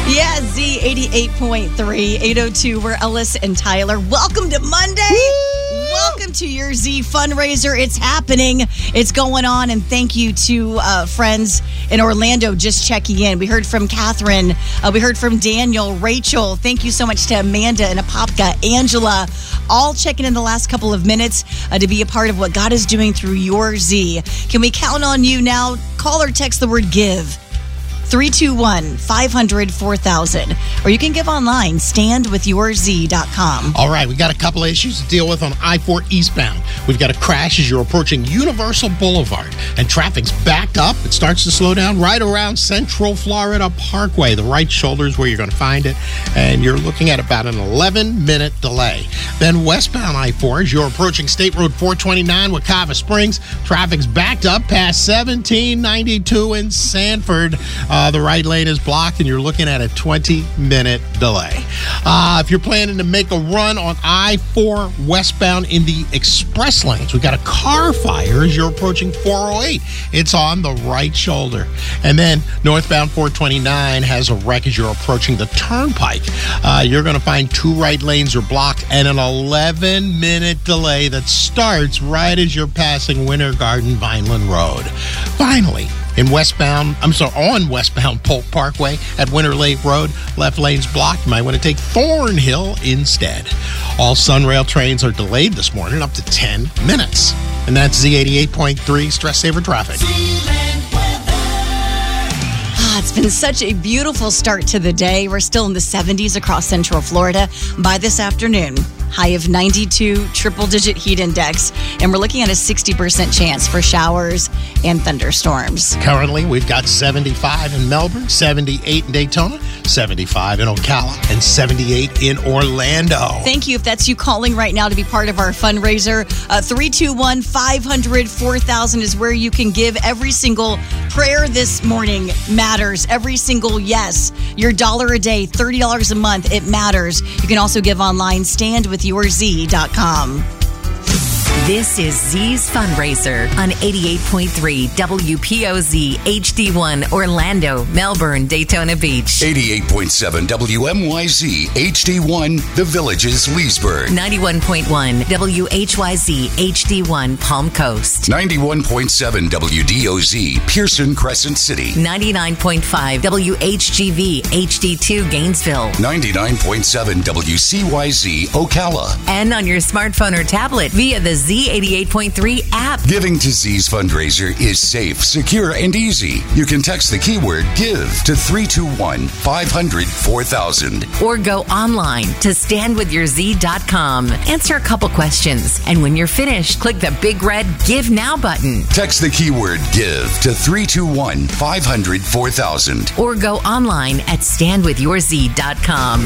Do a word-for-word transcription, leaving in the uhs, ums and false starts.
Yeah, Z eighty-eight point three, eight oh two. We're Ellis and Tyler. Welcome to Monday. Woo! Welcome to your Z fundraiser. It's happening. It's going on. And thank you to uh, friends in Orlando just checking in. We heard from Catherine. Uh, we heard from Daniel, Rachel. Thank you so much to Amanda and Apopka, Angela, all checking in the last couple of minutes uh, to be a part of what God is doing through your Z. Can we count on you now? Call or text the word give. three two one, five hundred, four thousand. Or you can give online, stand with your z dot com. All right, we got a couple of issues to deal with on I four eastbound. We've got a crash as you're approaching Universal Boulevard, and traffic's backed up. It starts to slow down right around Central Florida Parkway. The right shoulder is where you're going to find it, and you're looking at about an eleven-minute delay. Then westbound I four, as you're approaching State Road four twenty-nine, Wekiva Springs, traffic's backed up past seventeen ninety-two in Sanford. Uh, the right lane is blocked, and you're looking at a twenty-minute delay. Uh, if you're planning to make a run on I four westbound in the express lanes, we've got a car fire as you're approaching four oh eight. It's on the right shoulder. And then northbound four twenty-nine has a wreck as you're approaching the turnpike. Uh, you're going to find two right lanes are blocked and an eleven-minute delay that starts right as you're passing Winter Garden Vineland Road. Finally, in westbound, I'm sorry, on westbound Polk Parkway at Winter Lake Road, left lane's blocked. You might want to take Thornhill instead. All Sunrail trains are delayed this morning up to ten minutes. And that's Z eighty-eight point three Stress Saver Traffic. Ah, it's been such a beautiful start to the day. We're still in the seventies across Central Florida. By this afternoon, high of ninety-two, triple-digit heat index, and we're looking at a sixty percent chance for showers and thunderstorms. Currently, we've got seventy-five in Melbourne, seventy-eight in Daytona, seventy-five in Ocala, and seventy-eight in Orlando. Thank you. If that's you calling right now to be part of our fundraiser, uh, three two one, five hundred, four thousand is where you can give. Every single prayer this morning matters. Every single yes. Your dollar a day, thirty dollars a month, it matters. You can also give online, stand with your z dot com. This is Z's Fundraiser on eighty-eight point three W P O Z H D one Orlando, Melbourne, Daytona Beach. eighty-eight point seven W M Y Z H D one The Villages, Leesburg. ninety-one point one W H Y Z H D one Palm Coast. ninety-one point seven W D O Z Pearson, Crescent City. ninety-nine point five W H G V H D two Gainesville. ninety-nine point seven W C Y Z Ocala. And on your smartphone or tablet via the Z eighty-eight point three app. Giving to Z's fundraiser is safe, secure, and easy. You can text the keyword GIVE to three two one, five hundred, four thousand. Or go online to stand with your z dot com. Answer a couple questions. And when you're finished, click the big red Give Now button. Text the keyword GIVE to three two one, five hundred, four thousand. Or go online at stand with your z dot com.